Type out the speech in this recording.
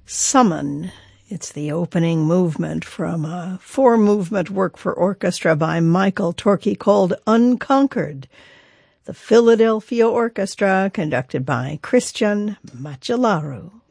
Summon. It's the opening movement from a four-movement work for orchestra by Michael Torke called Unconquered. The Philadelphia Orchestra, conducted by Christian Macellaro.